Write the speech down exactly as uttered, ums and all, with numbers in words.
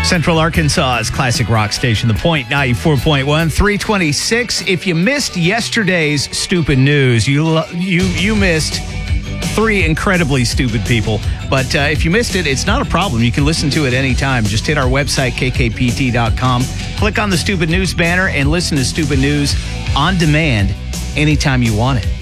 Central Arkansas's classic rock station, The Point, ninety-four point one, three twenty-six. If you missed yesterday's stupid news, you lo- you you missed three incredibly stupid people. But uh, if you missed it, it's not a problem. You can listen to it anytime. Just hit our website, k k p t dot com, click on the stupid news banner, and listen to stupid news on demand anytime you want it.